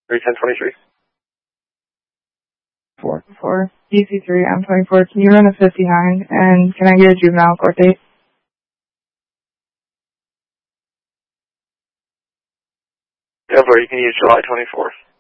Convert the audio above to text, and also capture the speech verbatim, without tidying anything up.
three ten twenty-three. Four. Four. D C three, M twenty-four. Can you run a fifty-nine? And can I get a juvenile court date? Yeah, bro, you can use July twenty-fourth.